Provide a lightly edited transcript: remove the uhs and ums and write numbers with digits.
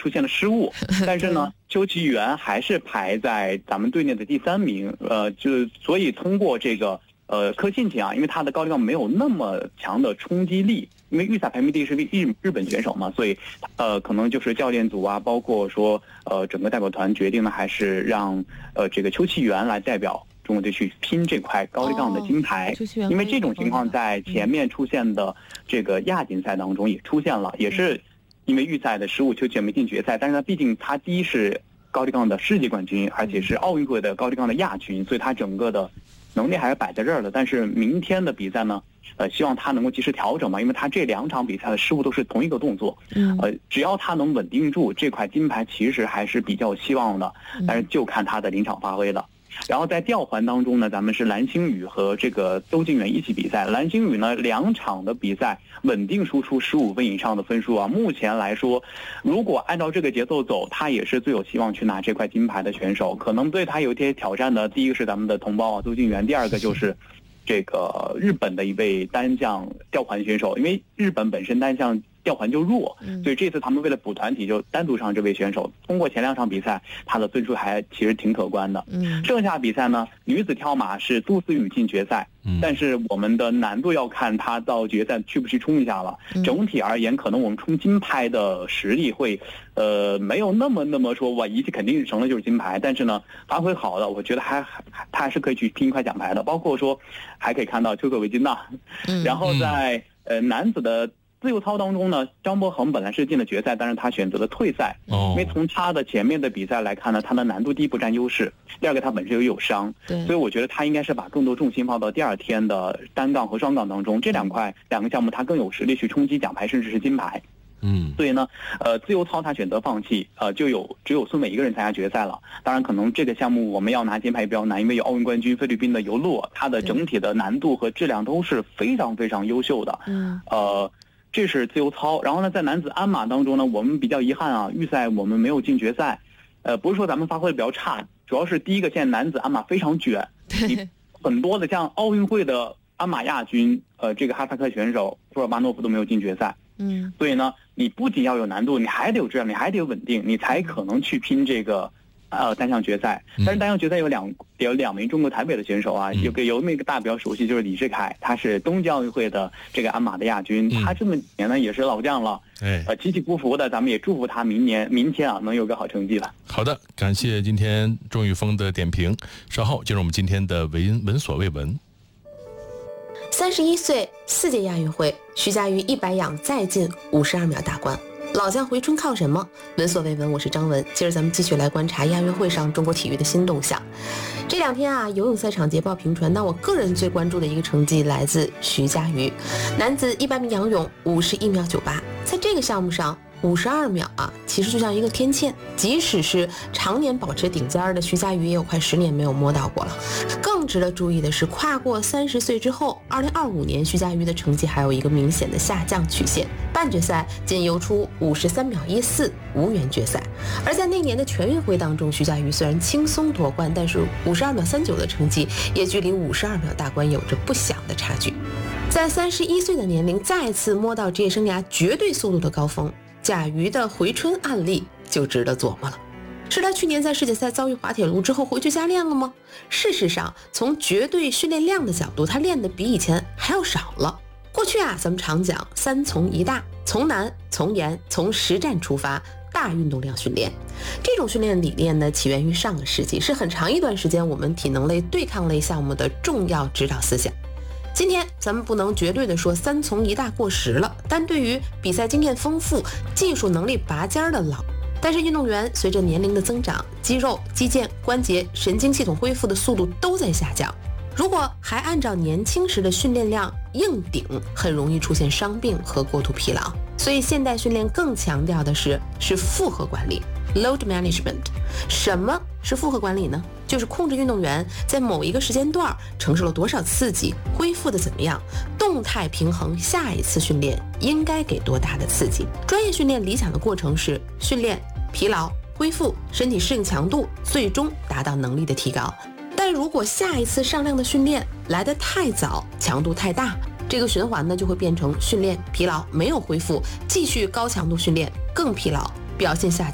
出现了失误，但是呢，邱其元还是排在咱们队内的第3名，所以通过这个柯信晴啊，因为他的高力杠没有那么强的冲击力，因为预赛排名第一是日本选手嘛，所以可能就是教练组啊，包括说整个代表团决定呢，还是让这个邱其元来代表中国队去拼这块高力杠的金牌，因为这种情况在前面出现的这个亚锦赛当中也出现了，也是因为预赛的失误，邱其元没进决赛，但是呢，毕竟他第一是高力杠的世界冠军，而且是奥运会的高力杠的亚军，所以他整个的能力还是摆在这儿的。但是明天的比赛呢，希望他能够及时调整嘛，因为他这2场比赛的失误都是同一个动作，只要他能稳定住这块金牌，其实还是比较有希望的，但是就看他的临场发挥了。然后在吊环当中呢，咱们是蓝星宇和这个邹敬远一起比赛。蓝星宇呢，2场的比赛稳定输出15分以上的分数啊。目前来说，如果按照这个节奏走，他也是最有希望去拿这块金牌的选手。可能对他有一些挑战的，第一个是咱们的同胞啊，邹敬远，第二个就是这个日本的一位单项吊环选手，因为日本本身单项吊环就弱，所以这次他们为了补团体就单独上这位选手，通过前2场比赛他的分数还其实挺可观的。剩下比赛呢，女子跳马是杜思雨进决赛，但是我们的难度要看他到决赛去不去冲一下了。整体而言，可能我们冲金牌的实力会没有那么说哇一肯定成了就是金牌，但是呢发挥好的，我觉得他还是可以去拼一块奖牌的。包括说还可以看到邱可维金娜，然后在男子的自由操当中呢，张博恒本来是进了决赛，但是他选择了退赛，因为从他的前面的比赛来看呢，他的难度第一不占优势，第二个他本身又有伤，所以我觉得他应该是把更多重心放到第2天的单杠和双杠当中，这2个项目他更有实力去冲击奖牌甚至是金牌。所以呢，自由操他选择放弃，只有孙伟一个人参加决赛了。当然，可能这个项目我们要拿金牌也比较难，因为有奥运冠军菲律宾的尤洛，他的整体的难度和质量都是非常非常优秀的。这是自由操。然后呢，在男子鞍马当中呢，我们比较遗憾啊，预赛我们没有进决赛。不是说咱们发挥的比较差，主要是第一个，现在男子鞍马非常卷，很多的像奥运会的鞍马亚军，这个哈萨克选手库尔巴诺夫都没有进决赛。所以呢，你不仅要有难度，你还得有质量，你还得有稳定，你才可能去拼这个单项决赛。但是单项决赛有两名中国台北的选手啊，有那个大比较熟悉，就是李志凯，他是东京奥运会的这个鞍马的亚军，他这么几年呢也是老将了，起起伏伏的，咱们也祝福他明天啊能有个好成绩了。 好的，感谢今天钟宇峰的点评，稍后进入我们今天的闻所未闻。 31岁4届亚运会，徐嘉余100仰再进52秒大关。老将回春靠什么？闻所未闻，我是张文。接着咱们继续来观察亚运会上中国体育的新动向。这2天啊，游泳赛场捷报频传。那我个人最关注的一个成绩来自徐嘉余，男子100米仰泳51秒98。在这个项目上，52秒啊，其实就像一个天堑。即使是常年保持顶尖的徐嘉余，也有快10年没有摸到过了。更值得注意的是，跨过30岁之后，2025年徐嘉余的成绩还有一个明显的下降曲线。半决赛仅游出53秒14，无缘决赛。而在那年的全运会当中，徐嘉余虽然轻松夺冠，但是52秒39的成绩也距离52秒大关有着不小的差距。在31岁的年龄再次摸到职业生涯绝对速度的高峰，贾瑜的回春案例就值得琢磨了。是他去年在世锦赛遭遇滑铁卢之后回去加练了吗？事实上，从绝对训练量的角度，他练的比以前还要少了。过去啊，咱们常讲3从1大，从难、从严、从实战出发，大运动量训练。这种训练理念呢，起源于上个世纪，是很长一段时间我们体能类、对抗类项目的重要指导思想。今天咱们不能绝对的说3从1大过时了，但对于比赛经验丰富、技术能力拔尖的但是运动员随着年龄的增长，肌肉、肌腱、关节、神经系统恢复的速度都在下降。如果还按照年轻时的训练量硬顶，很容易出现伤病和过度疲劳。所以现代训练更强调的是负荷管理 （load management）。什么是负荷管理呢？就是控制运动员在某一个时间段承受了多少刺激，恢复的怎么样，动态平衡下一次训练应该给多大的刺激。专业训练理想的过程是训练、疲劳、恢复、身体适应强度，最终达到能力的提高。但如果下一次上量的训练来得太早，强度太大，这个循环呢就会变成训练疲劳没有恢复，继续高强度训练更疲劳，表现下降。